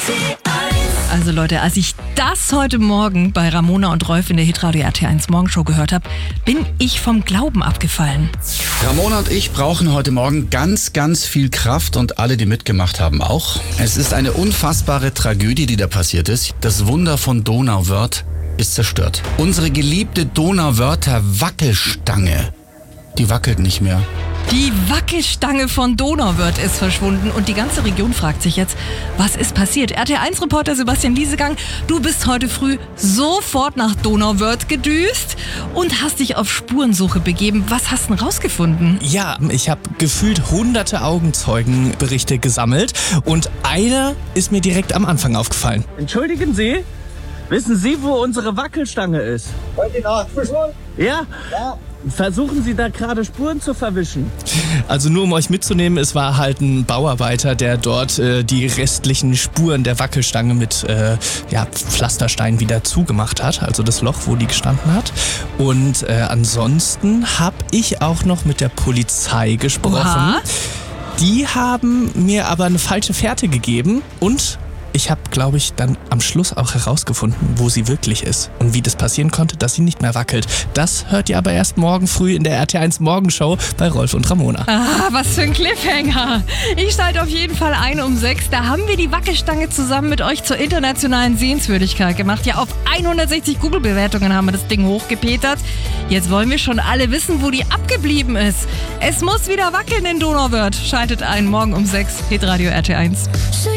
Also Leute, als ich das heute Morgen bei Ramona und Rolf in der Hitradio RT1 Morgenshow gehört habe, bin ich vom Glauben abgefallen. Ramona und ich brauchen heute Morgen ganz, ganz viel Kraft und alle, die mitgemacht haben, auch. Es ist eine unfassbare Tragödie, die da passiert ist. Das Wunder von Donauwörth ist zerstört. Unsere geliebte Donauwörther Wackelstange, die wackelt nicht mehr. Die Wackelstange von Donauwörth ist verschwunden und die ganze Region fragt sich jetzt, was ist passiert? RT1-Reporter Sebastian Liesegang, du bist heute früh sofort nach Donauwörth gedüst und hast dich auf Spurensuche begeben. Was hast du denn rausgefunden? Ja, ich habe gefühlt hunderte Augenzeugenberichte gesammelt und einer ist mir direkt am Anfang aufgefallen. Entschuldigen Sie, wissen Sie, wo unsere Wackelstange ist? Heute Nacht verschwunden? Ja? Ja. Versuchen Sie da gerade Spuren zu verwischen? Also nur um euch mitzunehmen, es war halt ein Bauarbeiter, der dort die restlichen Spuren der Wackelstange mit Pflasterstein wieder zugemacht hat, also das Loch, wo die gestanden hat. Und ansonsten habe ich auch noch mit der Polizei gesprochen. Oha. Die haben mir aber eine falsche Fährte gegeben und ich habe, glaube ich, dann am Schluss auch herausgefunden, wo sie wirklich ist und wie das passieren konnte, dass sie nicht mehr wackelt. Das hört ihr aber erst morgen früh in der RT1 Morgenshow bei Rolf und Ramona. Ah, was für ein Cliffhanger. Ich schalte auf jeden Fall ein um 6. Da haben wir die Wackelstange zusammen mit euch zur internationalen Sehenswürdigkeit gemacht. Ja, auf 160 Google-Bewertungen haben wir das Ding hochgepetert. Jetzt wollen wir schon alle wissen, wo die abgeblieben ist. Es muss wieder wackeln in Donauwörth. Schaltet ein, morgen um 6, Hitradio RT1.